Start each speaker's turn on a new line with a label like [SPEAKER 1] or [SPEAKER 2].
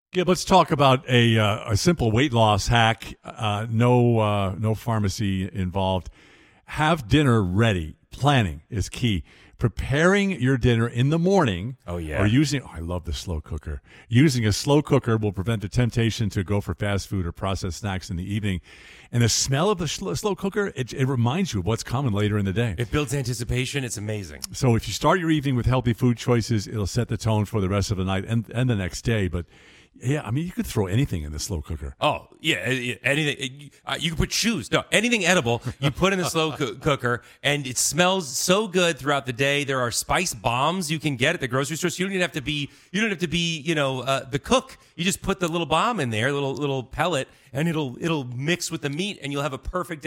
[SPEAKER 1] Yeah, let's talk about a simple weight loss hack. No pharmacy involved. Have dinner ready. Planning is key. Preparing your dinner in the morning.
[SPEAKER 2] Oh, yeah.
[SPEAKER 1] Or I love the slow cooker. Using a slow cooker will prevent the temptation to go for fast food or processed snacks in the evening. And the smell of the slow cooker, it reminds you of what's coming later in the day.
[SPEAKER 2] It builds anticipation. It's amazing.
[SPEAKER 1] So if you start your evening with healthy food choices, it'll set the tone for the rest of the night and the next day. But yeah, I mean, you could throw anything in the slow cooker.
[SPEAKER 2] Oh, yeah, anything. You can put shoes. No, anything edible you put in the slow cooker, and it smells so good throughout the day. There are spice bombs you can get at the grocery store. So you don't have to be, the cook. You just put the little bomb in there, little pellet, and it'll mix with the meat, and you'll have a perfect